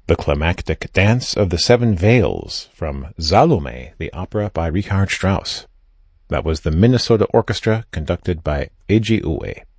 The Climactic Dance of the Seven Veils from Salome, the opera by Richard Strauss. That was the Minnesota Orchestra conducted by Eiji Ue.